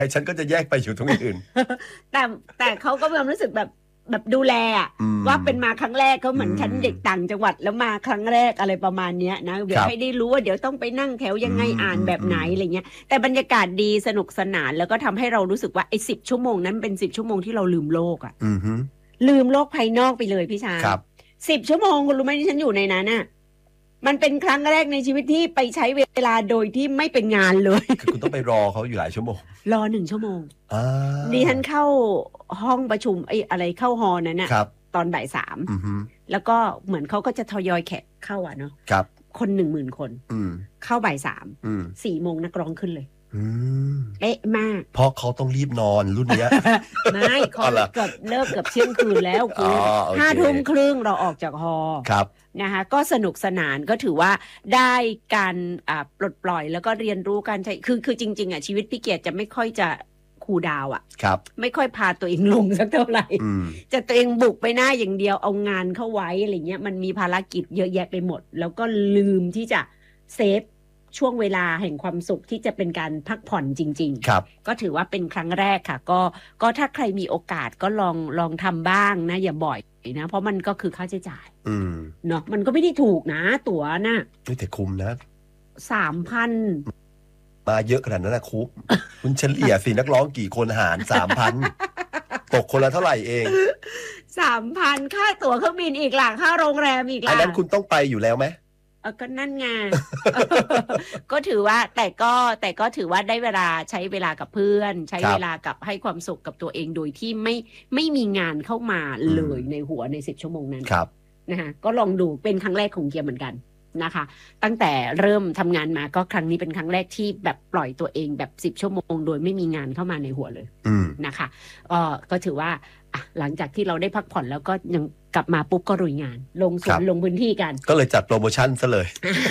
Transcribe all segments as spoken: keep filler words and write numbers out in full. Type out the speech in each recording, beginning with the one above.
ฉันก็จะแยกไปอยู่ตรงอื่นแต่แต่เขาก็มีความรู้สึกแบบแบบดูแลว่าเป็นมาครั้งแรกเขาเหมือนฉันเด็กต่างจังหวัดแล้วมาครั้งแรกอะไรประมาณนี้นะเดี๋ยวให้ได้รู้ว่าเดี๋ยวต้องไปนั่งแถวยังไงอ่านแบบไหนอะไรเงี้ยแต่บรรยากาศดีสนุกสนานแล้วก็ทำให้เรารู้สึกว่าไอ้สิบชั่วโมงนั้นเป็นสิบชั่วโมงที่เราลืมโลกอ่ะลืมโลกภายนอกไปเลยพี่ชายสิบชั่วโมงคุณรู้ไหมที่ฉันอยู่ในนั้นน่ะมันเป็นครั้งแรกในชีวิตที่ไปใช้เวลาโดยที่ไม่เป็นงานเลยคือคุณต้องไปรอเขาอยู่หลายชั่วโมงรอหนึ่งชั่วโมงดิฉันเข้าห้องประชุมไอ้อะไรเข้าฮอนั้นน่ะตอนบ่ายสามแล้วก็เหมือนเขาก็จะทยอยแขกเข้าอ่ะเนาะคนหนึ่งหมื่นคนเข้าบ่ายสามสี่โมงนักร้องขึ้นเลยเอ๊ะมากเพราะเขาต้องรีบนอนรุ่นนี้ไม่เขาเกือบเลิกเกือบเที่ยงคืนแล้วคือห้าทุ่มครึ่งเราออกจากฮอนะคะก็สนุกสนานก็ถือว่าได้การปลดปล่อยแล้วก็เรียนรู้การใช้คือคือจริงๆอ่ะชีวิตพี่เกียรติจะไม่ค่อยจะคูลดาวน์อ่ะไม่ค่อยพาตัวเองลงสักเท่าไหร่จะตัวเองบุกไปหน้าอย่างเดียวเอางานเข้าไว้อะไรเงี้ยมันมีภารกิจเยอะแยะไปหมดแล้วก็ลืมที่จะเซฟช่วงเวลาแห่งความสุขที่จะเป็นการพักผ่อนจริงๆก็ถือว่าเป็นครั้งแรกค่ะก็ก็ถ้าใครมีโอกาสก็ลองลองทำบ้างนะอย่าบ่อยนะเพราะมันก็คือค่าใช้จ่ายเนาะมันก็ไม่ได้ถูกนะตั๋วนะแต่คุ้มนะสามพันมาเยอะขนาดนั้นนะคุ้มคุณเฉลี่ยสินักร้องกี่คนหารสามพันตกคนละเท่าไหร่เองสามพันค่าตั๋วเครื่องบินอีกหลักค่าโรงแรมอีกหลักอันนั้นคุณต้องไปอยู่แล้วไหมเออก็นั่นไง ก็ถือว่าแต่ก็แต่ก็ถือว่าได้เวลาใช้เวลากับเพื่อนใช้เวลากับให้ความสุขกับตัวเองโดยที่ไม่ไม่มีงานเข้ามาเลยในหัวในสิบชั่วโมงนั้นนะคะก็ลองดูเป็นครั้งแรกของเกียร์เหมือนกันนะคะตั้งแต่เริ่มทำงานมาก็ครั้งนี้เป็นครั้งแรกที่แบบปล่อยตัวเองแบบสิบชั่วโมงโดยไม่มีงานเข้ามาในหัวเลยนะคะก็ก็ถือว่าหลังจากที่เราได้พักผ่อนแล้วก็ยังกลับมาปุ๊บก็ลุยงานลงสวนลงพื้นที่กันก็เลยจัดโปรโมชั่นซะเลย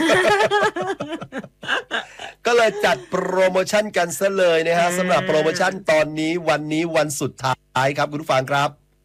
ก็เลยจัดโปรโมชั่นกันซะเลยนะฮะสำหรับโปรโมชั่นตอนนี้วันนี้วันสุดท้ายครับคุณผู้ฟังครับ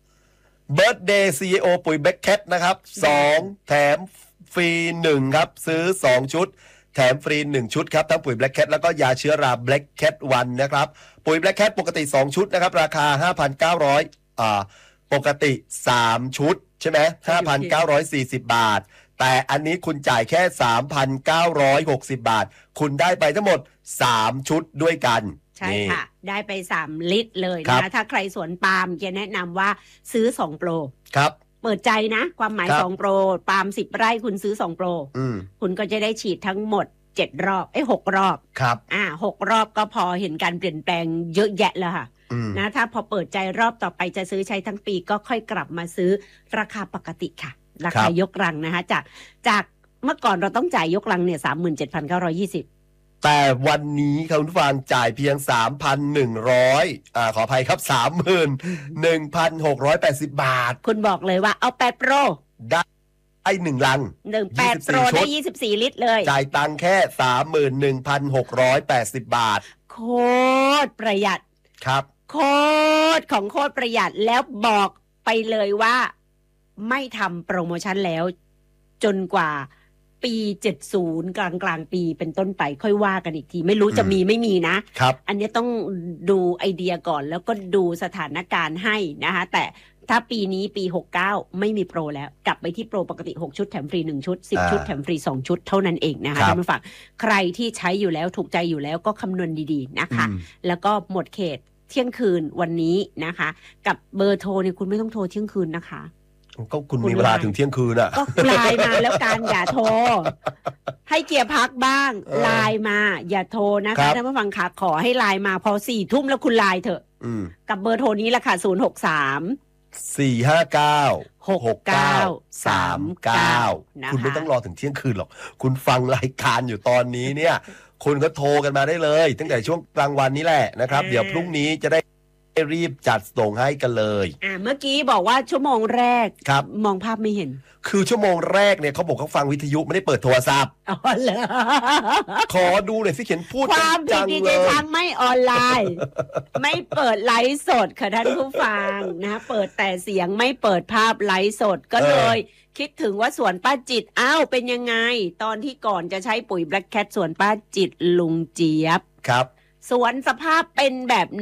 Birthday ซี อี โอ ปุ๋ยแบล็คแคทนะครับสองแถมฟรีหนึ่งครับซื้อสองชุดแถมฟรีหนึ่งชุดครับทั้งปุ๋ยแบล็คแคทแล้วก็ยาเชื้อราแบล็คแคทวันนะครับปุ๋ยแบล็คแคทปกติสองชุดนะครับราคา ห้าพันเก้าร้อย อ่าปกติสามชุดใช่ไหม ห้าพันเก้าร้อยสี่สิบ บาทแต่อันนี้คุณจ่ายแค่ สามพันเก้าร้อยหกสิบ บาทคุณได้ไปทั้งหมดสามชุดด้วยกันใช่ค่ะได้ไปสามลิตรเลยนะคะถ้าใครสวนปาล์มจะแนะนำว่าซื้อสองโปรครับเปิดใจนะความหมายสองโปรปาล์มสิบไร่คุณซื้อสองโปรคุณก็จะได้ฉีดทั้งหมดเจ็ดรอบเอ้ยหกรอบครับอ่าหกรอบก็พอเห็นการเปลี่ยนแปลงเยอะแยะแล้วค่ะนะถ้าพอเปิดใจรอบต่อไปจะซื้อใช้ทั้งปีก็ค่อยกลับมาซื้อราคาปกติค่ะราคายกรังนะคะจากจากเมื่อก่อนเราต้องจ่ายยกรังเนี่ย สามหมื่นเจ็ดพันเก้าร้อยยี่สิบแต่วันนี้คุณผู้ฟังจ่ายเพียง สามพันหนึ่งร้อย อ่าขออภัยครับ สามหมื่นหนึ่งพันหกร้อยแปดสิบ บาทคุณบอกเลยว่าเอาแปดโปรได้ไอ้หนึ่งลังหนึ่ง แปดโปรได้ยี่สิบสี่ลิตรเลยจ่ายตังค์แค่ สามหมื่นหนึ่งพันหกร้อยแปดสิบ บาทโคตรประหยัดครับโคตรของโคตรประหยัดแล้วบอกไปเลยว่าไม่ทำโปรโมชั่นแล้วจนกว่าปีเจ็ดสิบกลางกลางปีเป็นต้นไปค่อยว่ากันอีกทีไม่รู้จะมีไม่มีนะครับอันนี้ต้องดูไอเดียก่อนแล้วก็ดูสถานการณ์ให้นะคะแต่ถ้าปีนี้ปีหกสิบเก้าไม่มีโปรแล้วกลับไปที่โปรปกติหกชุดแถมฟรีหนึ่งชุดสิบชุดแถมฟรีสองชุดเท่านั้นเองนะคะท่านผู้ฟังใครที่ใช้อยู่แล้วถูกใจอยู่แล้วก็คำนวณดีๆนะคะแล้วก็หมดเขตเที่ยงคืนวันนี้นะคะกับเบอร์โทรเนี่ยคุณไม่ต้องโทรเที่ยงคืนนะคะก็คุณมีเวลาถึงเที่ยงคืนอ่ะก็ไลน์มาแล้วการอย่าโทรให้เกียร์พักบ้างไลน์มาอย่าโทรนะคะท่านผู้ฟังค่ะขอให้ไลน์มาพอสี่ทุ่มแล้วคุณไลน์เถอะกับเบอร์โทรนี้แหละค่ะศูนย์หกสามสี่ห้าเก้าหกเก้าสามเก้าคุณไม่ต้องรอถึงเที่ยงคืนหรอกคุณฟังรายการอยู่ตอนนี้เนี่ยคุณก็โทรกันมาได้เลยตั้งแต่ช่วงกลางวันนี้แหละนะครับเดี๋ยวพรุ่งนี้จะได้รีบจัดส่งให้กันเลยอ่าเมื่อกี้บอกว่าชั่วโมงแรกครับมองภาพไม่เห็นคือชั่วโมงแรกเนี่ยเขาบอกเขาฟังวิทยุไม่ได้เปิดโทรศัพท์อ๋อเหรอขอดูหน่อยสิเขียนพูดความจริงจริงทางไม่ออนไลน์ไม่เปิดไลฟ์สดค่ะท่านผู้ฟังนะเปิดแต่เสียงไม่เปิดภาพไลฟ์สดก็เลยคิดถึงว่าสวนป้าจิตอ้าวเป็นยังไงตอนที่ก่อนจะใช้ปุ๋ยแบล็คแคทสวนป้าจิตลุงเจี๊ยบครับสวนสภาพเป็นแบบ